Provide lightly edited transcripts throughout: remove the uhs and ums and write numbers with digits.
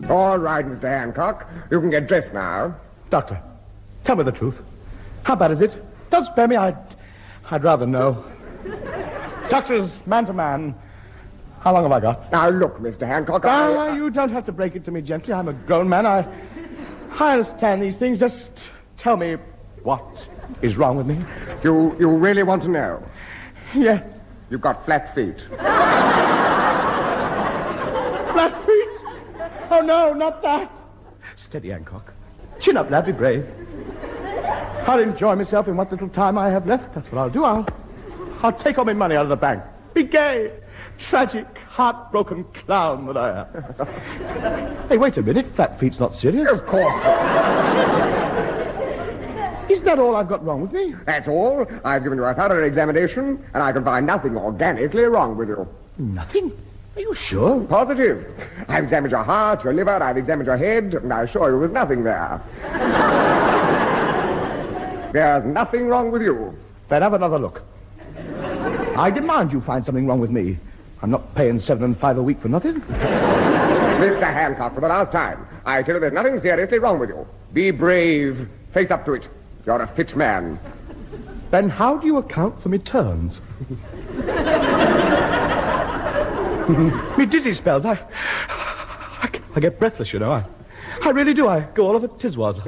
All right, Mr. Hancock. You can get dressed now. Doctor, tell me the truth. How bad is it? Don't spare me. I'd rather know. Doctors, man to man. How long have I got? Now, look, Mr. Hancock, You don't have to break it to me gently. I'm a grown man. I understand these things. Just tell me what is wrong with me. You really want to know? Yes. You've got flat feet. Flat feet? Oh, no, not that. Steady, Hancock. Chin up, lad. Be brave. I'll enjoy myself in what little time I have left. That's what I'll do. I'll take all my money out of the bank. Be gay. Tragic, heartbroken clown that I am. Hey, wait a minute. Flat feet's not serious. Of course. Is that all I've got wrong with me? That's all. I've given you a thorough examination, and I can find nothing organically wrong with you. Nothing? Are you sure? Positive. I've examined your heart, your liver, I've examined your head, and I assure you there's nothing there. There's nothing wrong with you. Then have another look. I demand you find something wrong with me. I'm not paying 7 and 5 a week for nothing. Mr. Hancock, for the last time, I tell you there's nothing seriously wrong with you. Be brave. Face up to it. You're a fit man. Then how do you account for me turns? Me dizzy spells. I get breathless, you know. I really do. I go all over Tiswas.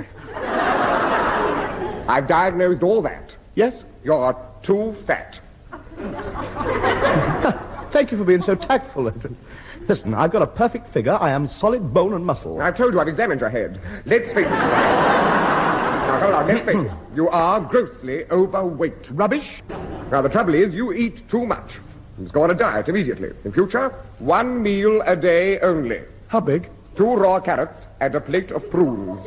I've diagnosed all that. Yes? You're too fat. Thank you for being so tactful. Listen, I've got a perfect figure. I am solid bone and muscle. I've told you I've examined your head. Let's face it. Now, come on, let's face it. You are grossly overweight. Rubbish? Now, the trouble is, you eat too much. You must go on a diet immediately. In future, 1 meal a day only. How big? 2 raw carrots and a plate of prunes.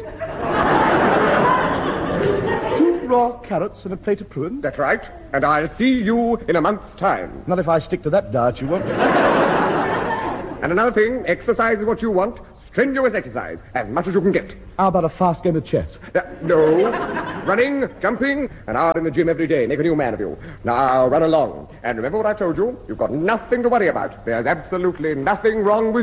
2 raw carrots and a plate of prunes? That's right. And I'll see you in a month's time. Not if I stick to that diet, you won't. And another thing, exercise is what you want. Strenuous exercise, as much as you can get. How about a fast game of chess? No. Running, jumping, an hour in the gym every day. Make a new man of you. Now, run along. And remember what I told you? You've got nothing to worry about. There's absolutely nothing wrong with you.